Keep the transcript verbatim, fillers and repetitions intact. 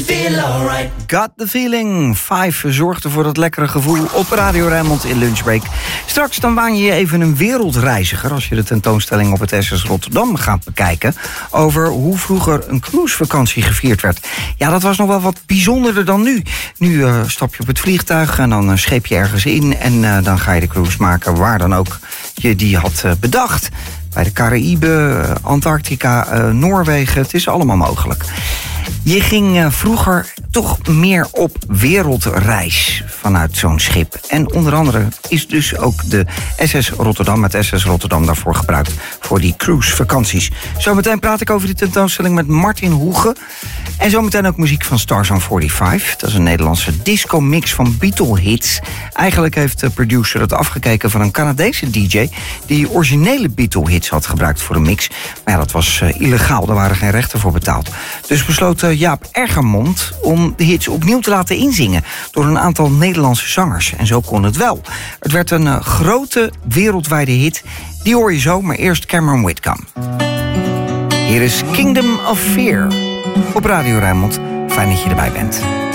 feel alright. Got the feeling. Five zorgde voor dat lekkere gevoel op Radio Rijnmond in Lunchbreak. Straks dan waan je je even een wereldreiziger als je de tentoonstelling op het S S Rotterdam gaat bekijken over hoe vroeger een cruisevakantie gevierd werd. Ja, dat was nog wel wat bijzonderder dan nu. Nu uh, stap je op het vliegtuig en dan uh, scheep je ergens in en uh, dan ga je de cruise maken waar dan ook je die had uh, bedacht. Bij de Caraïben, uh, Antarctica, uh, Noorwegen, het is allemaal mogelijk. Je ging uh, vroeger toch meer op wereldreis vanuit zo'n schip. En onder andere is dus ook de S S Rotterdam, het S S Rotterdam daarvoor gebruikt voor die cruisevakanties. Zometeen praat ik over die tentoonstelling met Martin Hoege. En zometeen ook muziek van Stars on vijfenveertig. Dat is een Nederlandse disco-mix van Beatle-hits. Eigenlijk heeft de producer het afgekeken van een Canadese D J die originele Beatle-hits had gebruikt voor een mix. Maar ja, dat was uh, illegaal, daar waren geen rechten voor betaald. Dus besloot uh, Jaap Ergermond om de hits opnieuw te laten inzingen door een aantal Nederlandse zangers. En zo kon het wel. Het werd een uh, grote wereldwijde hit. Die hoor je zo, maar eerst Cameron Whitcomb. Hier is Kingdom of Fear op Radio Rijnmond. Fijn dat je erbij bent.